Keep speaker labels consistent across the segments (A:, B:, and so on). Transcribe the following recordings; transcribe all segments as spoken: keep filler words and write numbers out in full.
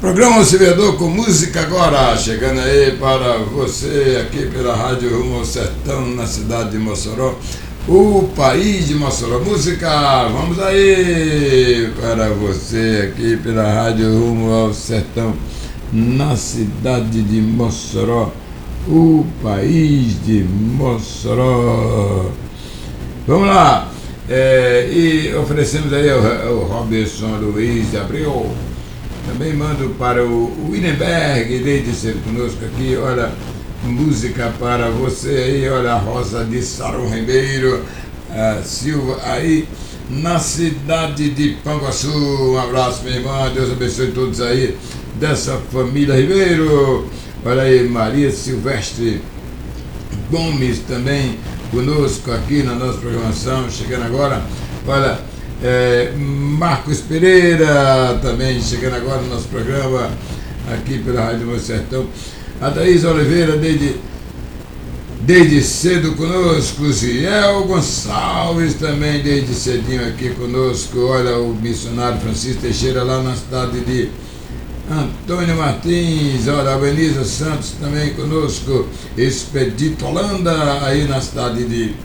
A: Programa Servidor com música agora, chegando aí para você aqui pela Rádio Rumo ao Sertão, na cidade de Mossoró, o país de Mossoró. Música, vamos aí para você aqui pela Rádio Rumo ao Sertão, na cidade de Mossoró, o país de Mossoró. Vamos lá, é, e oferecemos aí o, o Robson Luiz de Abreu. Também mando para o Willenberg, desde ser conosco aqui, olha, música para você aí, olha, a Rosa de Sarum Ribeiro, a Silva aí, na cidade de Panguaçu. Um abraço, minha irmã, Deus abençoe todos aí, dessa família Ribeiro. Olha aí, Maria Silvestre Gomes também conosco aqui na nossa programação, chegando agora, olha, É, Marcos Pereira também chegando agora no nosso programa aqui pela Rádio Meu Sertão. A Thaís Oliveira desde, desde cedo conosco. Ziel Gonçalves também desde cedinho aqui conosco. Olha, o missionário Francisco Teixeira lá na cidade de Antônio Martins. Olha, a Benisa Santos também conosco. Expedito Holanda aí na cidade de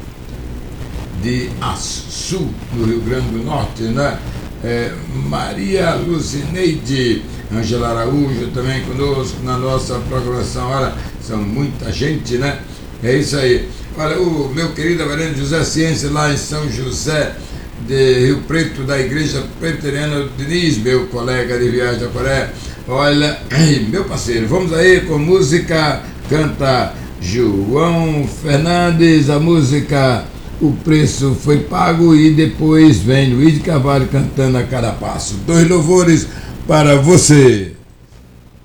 A: de Açu, no Rio Grande do Norte, né? É, Maria Lucineide, Angela Araújo também conosco na nossa programação. Olha, são muita gente, né? É isso aí. Olha, o meu querido Avarino José Ciência, lá em São José de Rio Preto, da Igreja Presbiteriana Diniz, meu colega de viagem da Coreia. Olha, meu parceiro, vamos aí com música, canta João Fernandes, a música O Preço Foi Pago, e depois vem Luiz de Carvalho cantando a cada passo. Dois louvores para você.